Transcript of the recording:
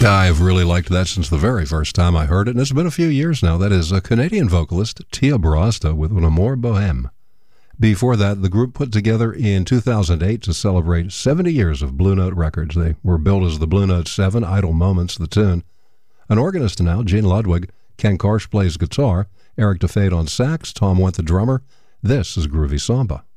I've really liked that since the very first time I heard it, and it's been a few years now. That is a Canadian vocalist, Tia Barasta, with Un Amour Bohème. Before that, the group put together in 2008 to celebrate 70 years of Blue Note Records. They were billed as the Blue Note 7, Idle Moments, the tune. An organist now, Gene Ludwig. Ken Karsh plays guitar. Eric DeFade on sax. Tom Wendt, the drummer. This is Groovy Samba.